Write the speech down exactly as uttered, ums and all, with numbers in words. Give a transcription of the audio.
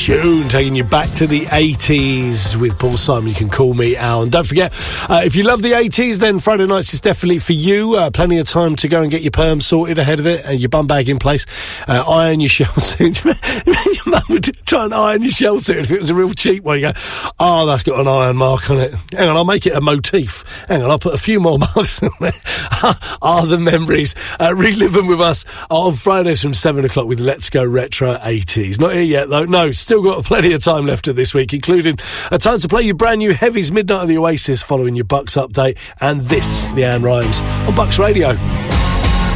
tune, taking you back to the eighties with Paul Simon. You can call me Al. And don't forget, uh, if you love the eighties, then Friday nights is definitely for you. Uh, plenty of time to go and get your perm sorted ahead of it and your bum bag in place. Uh, iron your shell suit. Your mum would try and iron your shell suit if it was a real cheap one. You go, oh, that's got an iron mark on it. Hang on, I'll make it a motif. Hang on, I'll put a few more marks on there. Are the memories. Uh, relive them with us on Fridays from seven o'clock with Let's Go Retro eighties. Not here yet, though. No, still got plenty of time left of this week, including a time to play your brand new Heavies Midnight of the Oasis following your Bucks update, and this, the Anne Rhymes on Bucks Radio.